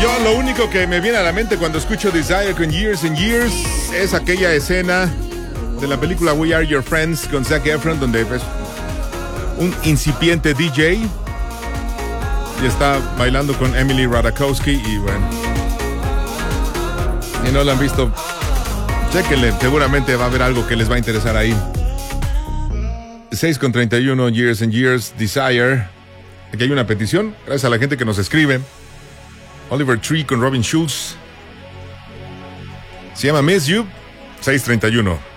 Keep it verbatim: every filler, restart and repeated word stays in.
Yo lo único que me viene a la mente cuando escucho Desire con Years and Years es aquella escena de la película We Are Your Friends con Zac Efron, donde es un incipiente D J y está bailando con Emily Ratajkowski. Y bueno, si no lo han visto, chéquenle, seguramente va a haber algo que les va a interesar ahí. seis con treinta y uno, Years and Years, Desire. Aquí hay una petición, gracias a la gente que nos escribe. Oliver Tree con Robin Schulz. Se llama Miss You, seis treinta y uno.